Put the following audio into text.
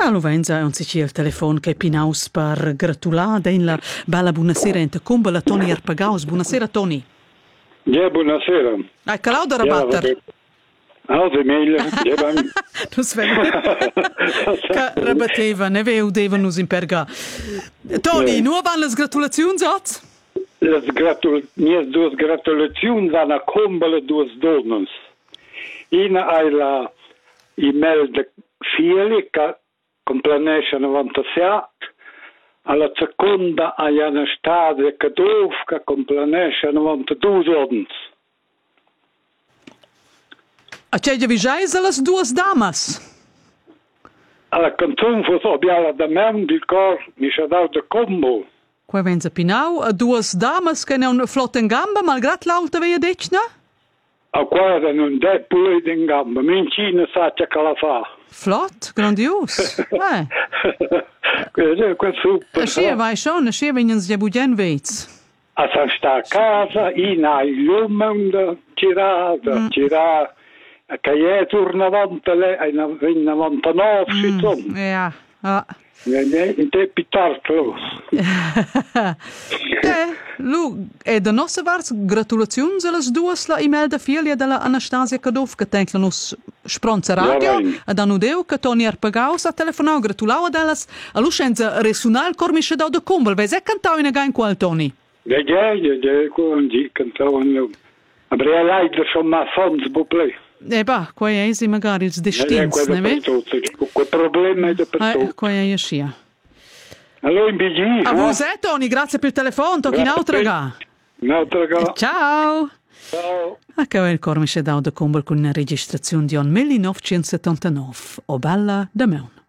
Lo venza un sicir il telefon che pinaus per gratulare in la bella buonasera in Tecumba la Toni Arpagaus. Buonasera Toni. Ja, buonasera. Calau da rabatter. Also meglio, Non sveglia. Che rabatteva, ne veudeva nus in perga. Toni, nu van las gratulazioni ats? Mie duas gratulazioni vanno a Comba le due donne. Una è la email de Fili che complenesce 97, alla seconda è Anastasia Cadov che complenesce 92 anni. A c'è già visais las duas damas? Alla canzone fu abbiamo da me di cor mi c'ha dato de combo. Qua venza pinau a duas damas che non flotta in gamba malgrat l'alta veia decna? A qua non de pure in gamba, mincina sa che la fa. Flott, grandios. Questo super. Ascia vai schon, ascia vengens ja budien veits. A sa sta a casa, in ai lumanda, girata, che è tornavante lei, in 99, insomma. Ja, In te pitartlos. Lu, e da nostra vars gratulazioni alle duas la email da figlia della Anastasia Cadov che tenk la nos spronza radio e da nudeu che Toni Arpagaus a telefonau gratulau ad elas a lu scenza resonal cormisce da Cumbel vese cantau in again qual Toni. Ja, quando cantau no. Avrei leider schon ma fons buple. Qua è si magari il destins, ne ve? Quel problema è dappertutto. Qua è scia. Allora in BG. A voi, Toni, grazie per il telefono, tocchi in altra ga. Ciao. Ciao. Che è il cormisce da Cumbel con una registrazione di 1979. O bella da meun.